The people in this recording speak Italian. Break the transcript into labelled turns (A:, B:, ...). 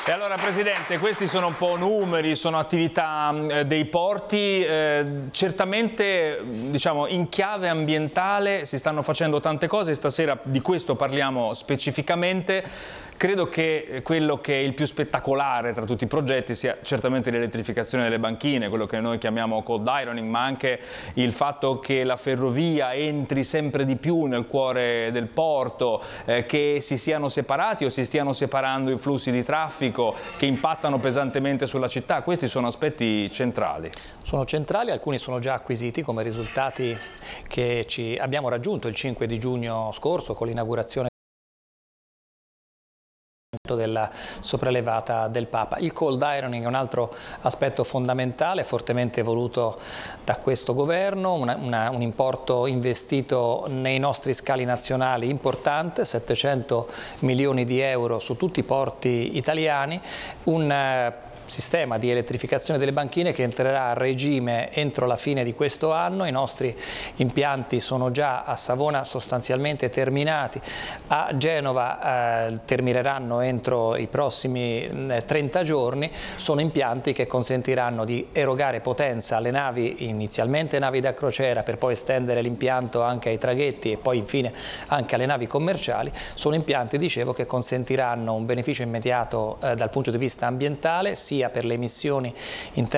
A: E allora Presidente, questi sono un po' numeri, sono attività dei porti, certamente diciamo in chiave ambientale si stanno facendo tante cose, stasera di questo parliamo specificamente. Credo che quello che è il più spettacolare tra tutti i progetti sia certamente l'elettrificazione delle banchine, quello che noi chiamiamo cold ironing, ma anche il fatto che la ferrovia entri sempre di più nel cuore del porto, che si siano separati o si stiano separando i flussi di traffico che impattano pesantemente sulla città. Questi sono aspetti centrali.
B: Sono centrali, alcuni sono già acquisiti come risultati che abbiamo raggiunto il 5 di giugno scorso con l'inaugurazione della sopraelevata del Papa. Il cold ironing è un altro aspetto fondamentale, fortemente voluto da questo governo, un importo investito nei nostri scali nazionali importante, 700 milioni di euro su tutti i porti italiani, un sistema di elettrificazione delle banchine che entrerà a regime entro la fine di questo anno. I nostri impianti sono già a Savona sostanzialmente terminati, a Genova termineranno entro i prossimi 30 giorni. Sono impianti che consentiranno di erogare potenza alle navi, inizialmente navi da crociera, per poi estendere l'impianto anche ai traghetti e poi infine anche alle navi commerciali. Sono impianti, dicevo, che consentiranno un beneficio immediato dal punto di vista ambientale, sia per le emissioni interne